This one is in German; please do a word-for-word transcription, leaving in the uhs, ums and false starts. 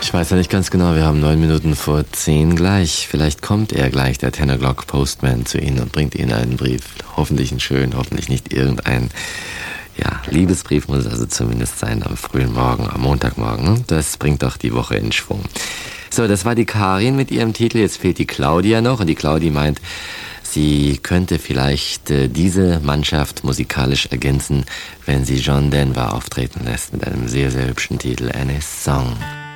Ich weiß ja nicht ganz genau, wir haben neun Minuten vor zehn gleich. Vielleicht kommt er gleich, der Ten O'Clock Postman, zu Ihnen und bringt Ihnen einen Brief. Hoffentlich einen schönen, hoffentlich nicht irgendein, ja, Liebesbrief muss es also zumindest sein am frühen Morgen, am Montagmorgen. Das bringt doch die Woche in Schwung. So, das war die Karin mit ihrem Titel. Jetzt fehlt die Claudia noch und die Claudia meint, sie könnte vielleicht äh, diese Mannschaft musikalisch ergänzen, wenn sie John Denver auftreten lässt mit einem sehr, sehr hübschen Titel, Any Song.